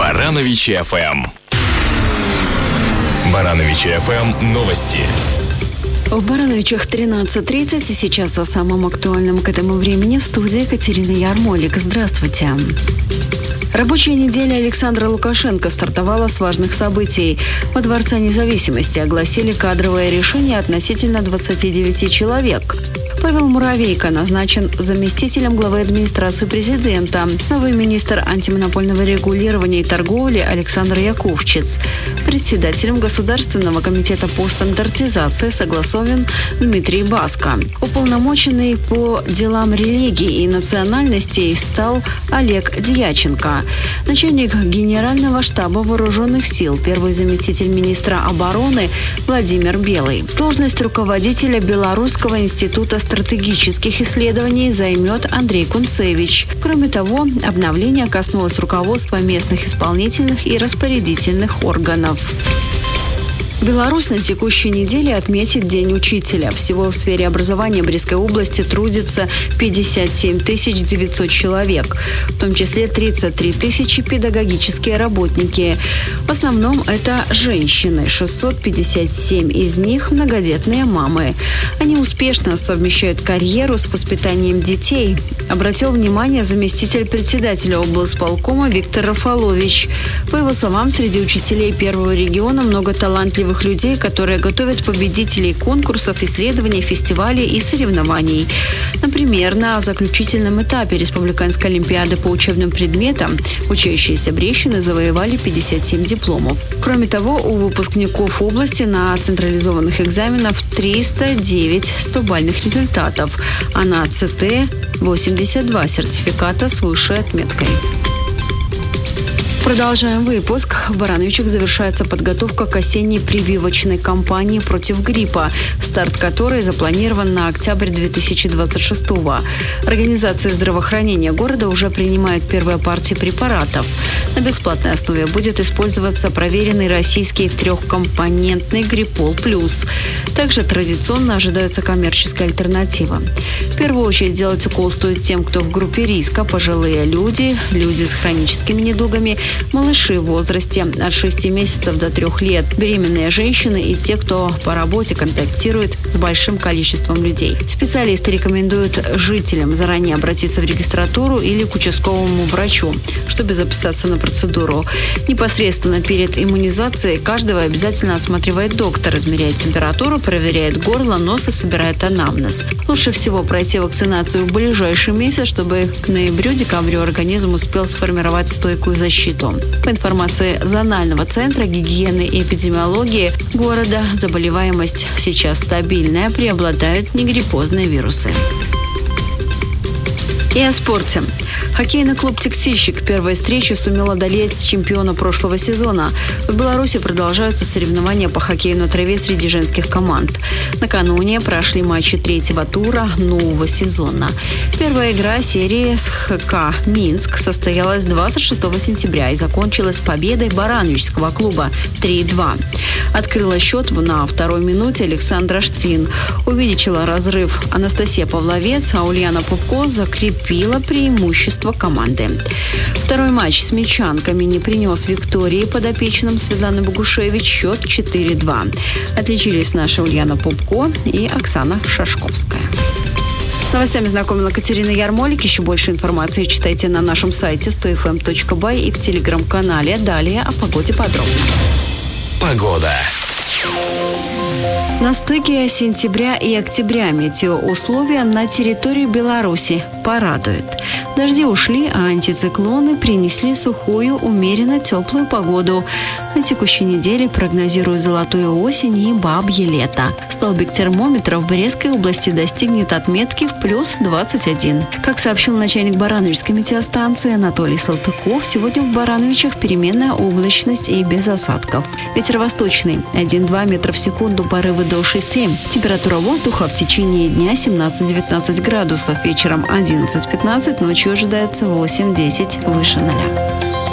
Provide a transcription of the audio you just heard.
Барановичи ФМ. Барановичи ФМ новости. В Барановичах 13:30, и сейчас о самом актуальном к этому времени в студии Катерина Ярмолик. Здравствуйте. Рабочая неделя Александра Лукашенко стартовала с важных событий. Во Дворце независимости огласили кадровое решение относительно 29 человек. Павел Муравейко назначен заместителем главы администрации президента. Новый министр антимонопольного регулирования и торговли Александр Яковчиц. Председателем Государственного комитета по стандартизации согласован Дмитрий Баско. Уполномоченный по делам религии и национальностей стал Олег Дьяченко. Начальник Генерального штаба вооруженных сил, первый заместитель министра обороны Владимир Белый. Должность руководителя Белорусского института стратегических исследований займет Андрей Кунцевич. Кроме того, обновление коснулось руководства местных исполнительных и распорядительных органов. Беларусь на текущей неделе отметит День учителя. Всего в сфере образования Брестской области трудится 57 900 человек, в том числе 33 тысячи педагогические работники. В основном это женщины, 657 из них многодетные мамы. Они успешно совмещают карьеру с воспитанием детей, обратил внимание заместитель председателя облсполкома Виктор Рафалович. По его словам, среди учителей первого региона много талантливых людей, которые готовят победителей конкурсов, исследований, фестивалей и соревнований. Например, на заключительном этапе Республиканской олимпиады по учебным предметам учащиеся брестчины завоевали 57 дипломов. Кроме того, у выпускников области на централизованных экзаменах 309 100-бальных результатов, а на ЦТ 82 сертификата с высшей отметкой. Продолжаем выпуск. В Барановичах завершается подготовка к осенней прививочной кампании против гриппа, старт которой запланирован на октябрь 2026-го. Организация здравоохранения города уже принимает первые партии препаратов. На бесплатной основе будет использоваться проверенный российский трехкомпонентный Гриппол Плюс. Также традиционно ожидается коммерческая альтернатива. В первую очередь делать укол стоит тем, кто в группе риска: пожилые люди, люди с хроническими недугами, малыши в возрасте от 6 месяцев до 3 лет, беременные женщины и те, кто по работе контактирует с большим количеством людей. Специалисты рекомендуют жителям заранее обратиться в регистратуру или к участковому врачу, чтобы записаться на процедуру. Непосредственно перед иммунизацией каждого обязательно осматривает доктор, измеряет температуру, проверяет горло, нос и собирает анамнез. Лучше всего пройти вакцинацию в ближайший месяц, чтобы к ноябрю-декабрю организм успел сформировать стойкую защиту. По информации Зонального центра гигиены и эпидемиологии города, заболеваемость сейчас стабильная, преобладают негриппозные вирусы. И о спорте. Хоккейный клуб «Текстильщик» первой встречи сумел одолеть чемпиона прошлого сезона. В Беларуси продолжаются соревнования по хоккею на траве среди женских команд. Накануне прошли матчи третьего тура нового сезона. Первая игра серии с ХК «Минск» состоялась 26 сентября и закончилась победой барановичского клуба 3-2. Открыла счет на второй минуте Александра Штин. Увеличила разрыв Анастасия Павловец, а Ульяна Пупко закрепила преимущество команды. Второй матч с мечанками не принес Виктории подопечным Светланы Богушевич, счет 4-2. Отличились наши Ульяна Пупко и Оксана Шашковская. С новостями знакомила Катерина Ярмолик. Еще больше информации читайте на нашем сайте 100fm.by и в телеграм-канале. Далее о погоде подробно. Погода. На стыке сентября и октября метеоусловия на территории Беларуси порадуют. Дожди ушли, а антициклоны принесли сухую, умеренно теплую погоду. На текущей неделе прогнозируют золотую осень и бабье лето. Столбик термометра в Брестской области достигнет отметки в плюс 21. Как сообщил начальник Барановичской метеостанции Анатолий Салтыков, сегодня в Барановичах переменная облачность и без осадков. Ветер восточный 1-2 метра в секунду, порывы до 6. Температура воздуха в течение дня 17-19 градусов, вечером 11-15, ночью ожидается 8-10 выше 0.